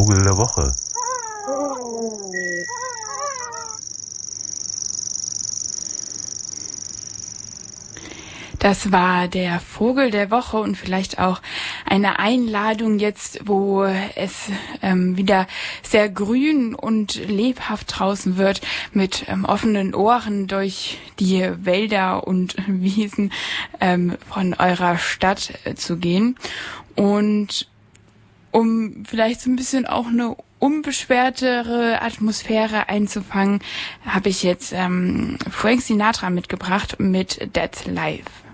Vogel der Woche. Das war der Vogel der Woche und vielleicht auch eine Einladung jetzt, wo es wieder sehr grün und lebhaft draußen wird, mit offenen Ohren durch die Wälder und Wiesen von eurer Stadt zu gehen. Und um vielleicht so ein bisschen auch eine unbeschwertere Atmosphäre einzufangen, habe ich jetzt Frank Sinatra mitgebracht mit That's Life.